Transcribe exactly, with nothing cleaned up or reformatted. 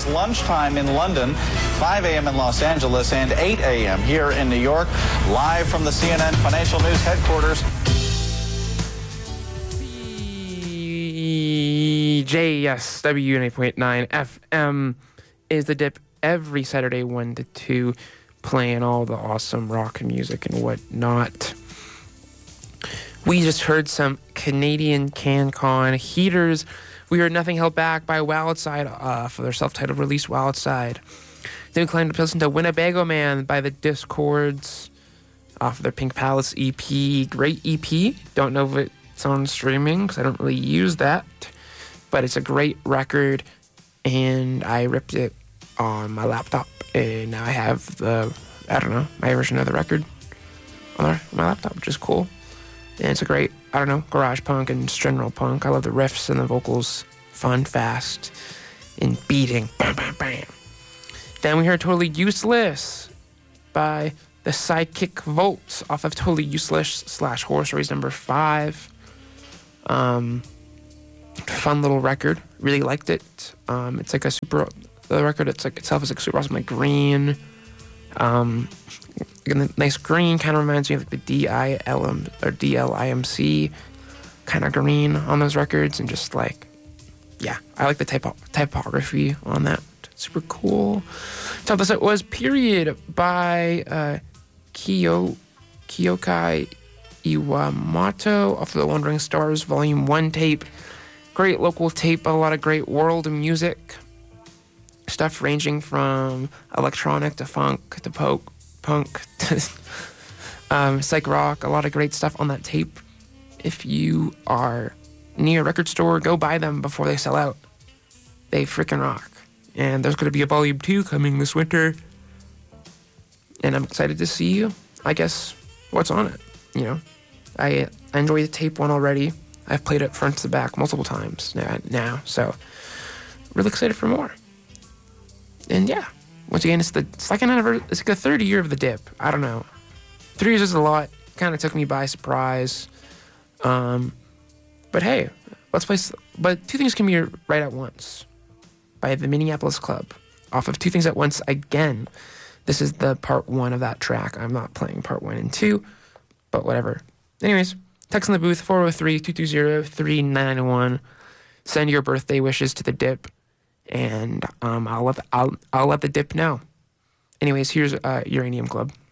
is lunchtime in London, five a.m. in Los Angeles, and eight a.m. here in New York. Live from the C N N Financial News headquarters. J S W ninety point nine F M is the Dip every Saturday one to two, playing all the awesome rock music and whatnot. We just heard some Canadian CanCon Heaters. We heard Nothing Held Back by Wildside uh, for their self-titled release Wildside. Then we climbed to listen to Winnebago Man by the Discords off of their Pink Palace E P. Great E P. Don't know if it's on streaming because I don't really use that. But it's a great record, and I ripped it on my laptop, and now I have the, I don't know, my version of the record on my laptop, which is cool. And it's a great, I don't know, garage punk and general punk. I love the riffs and the vocals, fun, fast, and beating. Bam, bam, bam. Then we heard Totally Useless by the Sidekick Volts off of Totally Useless slash Horror Stories number five. Um... Fun little record. Really liked it. Um, it's like a super. The record it's like itself is like super awesome, like green. Um, like a nice green kind of reminds me of like the D I L M or D L I M C kind of green on those records, and just like, yeah, I like the typo- typography on that. It's super cool. So this was Period by uh, Kyo Kyokai Iwamoto off of the Wandering Stars Volume One tape. Great local tape, a lot of great world music stuff ranging from electronic to funk to poke, punk to um, psych rock. A lot of great stuff on that tape. If you are near a record store, go buy them before they sell out. They freaking rock. And there's going to be a volume two coming this winter. And I'm excited to see, I guess, what's on it. You know, I, I enjoyed the tape one already. I've played it front to back multiple times now, now, so really excited for more. And yeah, once again, it's the second anniversary, it's like the third year of the Dip. I don't know. Three years is a lot. Kind of took me by surprise. Um, but hey, let's play, but Two Things Can Be Right at Once by the Minneapolis Club off of Two Things at Once again. This is the part one of that track. I'm not playing part one and two, but whatever. Anyways. Text in the booth, four oh three, two two zero, three nine nine one. Send your birthday wishes to the Dip, and um, I'll let the, I'll I'll let the Dip know. Anyways, here's uh, Uranium Club.